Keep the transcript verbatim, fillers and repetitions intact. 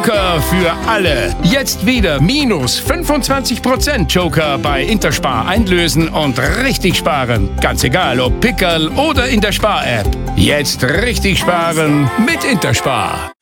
Joker für alle. Jetzt wieder minus fünfundzwanzig Prozent Joker bei Interspar einlösen und richtig sparen. Ganz egal, ob Pickerl oder in der Spar-App. Jetzt richtig sparen mit Interspar.